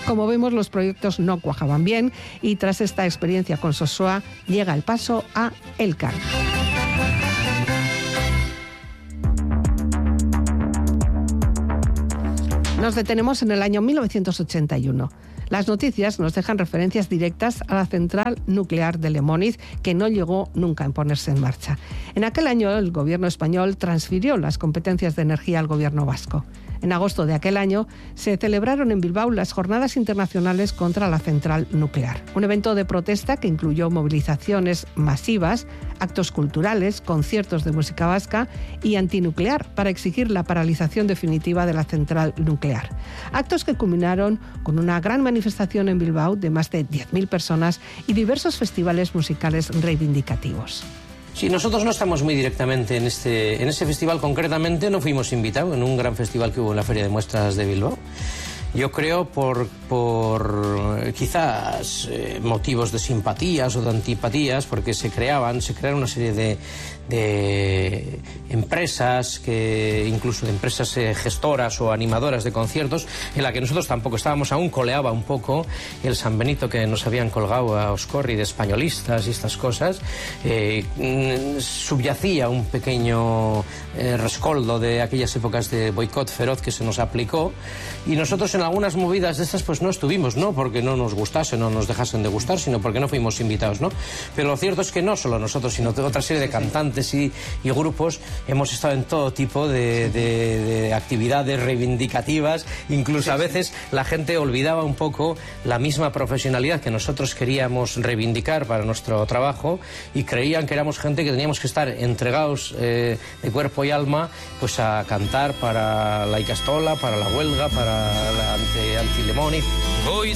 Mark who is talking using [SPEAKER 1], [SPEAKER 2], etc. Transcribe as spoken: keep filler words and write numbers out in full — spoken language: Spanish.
[SPEAKER 1] Como vemos, los proyectos no cuajaban bien y tras esta experiencia con Sosua llega el paso a Elcar. Nos detenemos en el año mil novecientos ochenta y uno. Las noticias nos dejan referencias directas a la central nuclear de Lemóniz, que no llegó nunca a ponerse en marcha. En aquel año, el gobierno español transfirió las competencias de energía al gobierno vasco. En agosto de aquel año se celebraron en Bilbao las Jornadas Internacionales contra la Central Nuclear, un evento de protesta que incluyó movilizaciones masivas, actos culturales, conciertos de música vasca y antinuclear para exigir la paralización definitiva de la central nuclear. Actos que culminaron con una gran manifestación en Bilbao de más de diez mil personas y diversos festivales musicales reivindicativos.
[SPEAKER 2] Sí, nosotros no estamos muy directamente en este en ese festival concretamente, no fuimos invitados en un gran festival que hubo en la Feria de Muestras de Bilbao. Yo creo por, por quizás eh, motivos de simpatías o de antipatías, porque se creaban, se crearon una serie de, de empresas, que incluso de empresas eh, gestoras o animadoras de conciertos, en la que nosotros tampoco estábamos, aún coleaba un poco el San Benito que nos habían colgado a Oscorri de españolistas y estas cosas. Eh, subyacía un pequeño eh, rescoldo de aquellas épocas de boicot feroz que se nos aplicó, y nosotros en algunas movidas de estas pues no estuvimos, no porque no nos gustase, no nos dejasen de gustar, sino porque no fuimos invitados, ¿no? Pero lo cierto es que no solo nosotros, sino otra serie de cantantes y, y grupos hemos estado en todo tipo de, de, de actividades reivindicativas. Incluso a veces la gente olvidaba un poco la misma profesionalidad que nosotros queríamos reivindicar para nuestro trabajo, y creían que éramos gente que teníamos que estar entregados eh, de cuerpo y alma pues a cantar para la Icastola, para la huelga, para la Anti-Lemóniz.
[SPEAKER 3] Hoy